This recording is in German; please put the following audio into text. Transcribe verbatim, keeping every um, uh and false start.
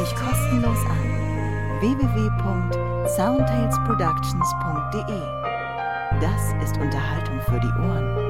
dich kostenlos an. w w w punkt soundtalesproductions punkt d e. Das ist Unterhaltung für die Ohren.